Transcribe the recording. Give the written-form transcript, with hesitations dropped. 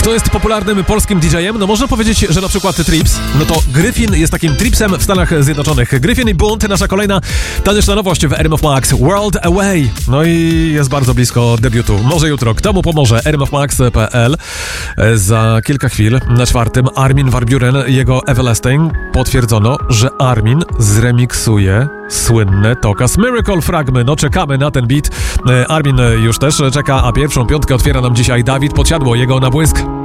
Kto jest popularnym polskim DJ-em? No można powiedzieć, że na przykład Trips. No to Gryfin jest takim Tripsem w Stanach Zjednoczonych. Gryfin i Bunt, nasza kolejna taneczna nowość w RMF Max. World Away. No i jest bardzo blisko debiutu. Może jutro. Kto mu pomoże? rmfmax.pl. Za kilka chwil na 4. Armin van Buuren, jego Everlasting. Potwierdzono, że Armin zremiksuje słynne Tokas Miracle fragmy. No czekamy na ten beat. Armin już też czeka, a pierwszą piątkę otwiera nam dzisiaj Dawid Podsiadło, jego Na błysk.